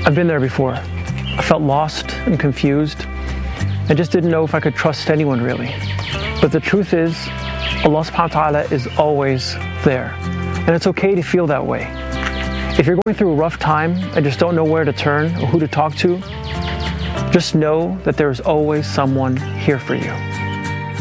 I've been there before. I felt lost and confused. I just didn't know if I could trust anyone really. But the truth is, Allah subhanahu wa ta'ala is always there. And it's okay to feel that way. If you're going through a rough time and just don't know where to turn or who to talk to, just know that there is always someone here for you.